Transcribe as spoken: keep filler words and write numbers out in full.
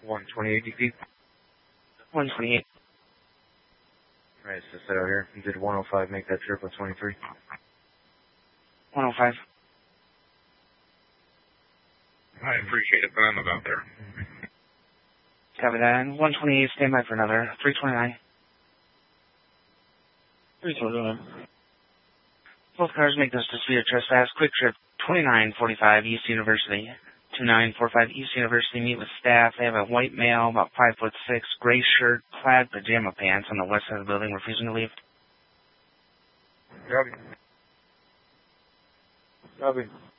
one twenty-eight D P. one twenty-eight. Alright, so set out here. You did one oh five, make that trip with twenty-three. one oh five. I appreciate it, but I'm about there. Copy that. one twenty-eight, stand by for another. three twenty-nine. three twenty-nine. Both cars make this to Speed Trespass. Quick trip, twenty-nine forty-five East University. two nine four five East University, meet with staff. They have a white male, about five foot six, gray shirt, plaid pajama pants on the west side of the building, refusing to leave. Copy. Copy.